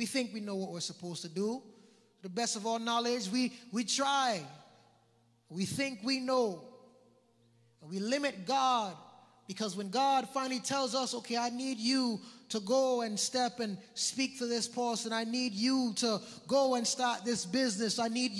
We think we know what we're supposed to do. To the best of our knowledge, we try. We think we know. And we limit God, because when God finally tells us, okay, I need you to go and step and speak to this person. I need you to go and start this business. I need